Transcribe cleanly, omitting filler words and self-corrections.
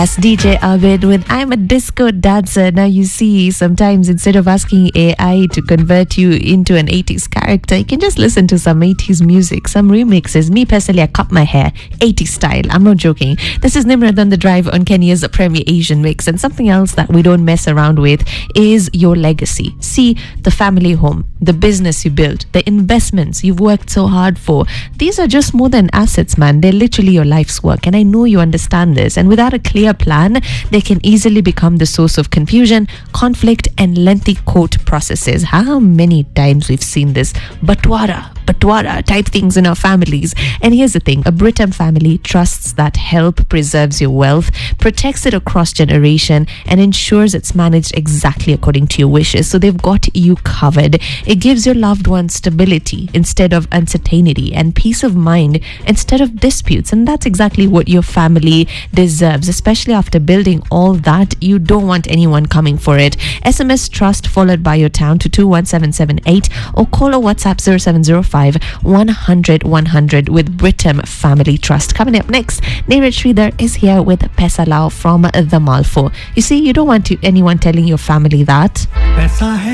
As DJ Abid with I'm a Disco Dancer. Now you see, sometimes instead of asking AI to convert you into an 80s character, you can just listen to some 80s music, some remixes. Me personally, I cut my hair 80s style. I'm not joking. This is Nimrod on the Drive on Kenya's Premier Asian Mix. And something else that we don't mess around with is your legacy. See, the family home, the business you built, the investments you've worked so hard for. These are just more than assets, man. They're literally your life's work. And I know you understand this. And without a clear plan, they can easily become the source of confusion, conflict, and lengthy court processes. How many times we've seen this batwara type things in our families. And here's the thing, a Britam family trusts that help preserves your wealth, protects it across generation, and ensures it's managed exactly according to your wishes. So they've got you covered. It gives your loved ones stability instead of uncertainty, and peace of mind instead of disputes. And that's exactly what your family deserves, especially after building all that. You don't want anyone coming for it. SMS trust followed by your town to 21778 or call or WhatsApp 0705 100 100 with Britam Family Trust. Coming up next, Neeraj Sridhar is here with Pesa Lao from the Malfo. You see, you don't want anyone telling your family that